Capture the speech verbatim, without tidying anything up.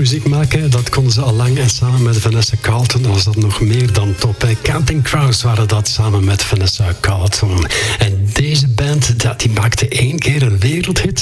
muziek maken, dat konden ze al lang. En samen met Vanessa Carlton was dat nog meer dan top. Counting Crows waren dat samen met Vanessa Carlton. En deze band, dat, die maakte één keer een wereldhit.